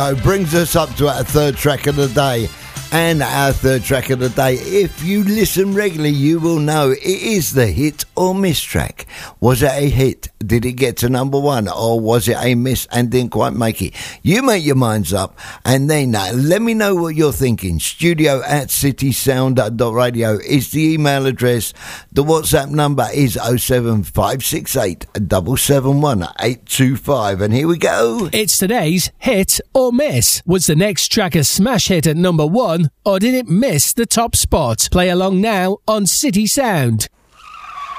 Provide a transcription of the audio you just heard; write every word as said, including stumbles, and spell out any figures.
Oh, brings us up to our third track of the day. And our third track of the day, if you listen regularly, you will know it is the hit or miss track. Was it a hit? Did it get to number one? Or was it a miss and didn't quite make it? You make your minds up and then uh, let me know what you're thinking. Studio at citysound dot radio is the email address. The WhatsApp number is oh seven five six eight seven seven one eight two five. And here we go. It's today's hit or miss. Was the next track a smash hit at number one? Or did it miss the top spot? Play along now on City Sound.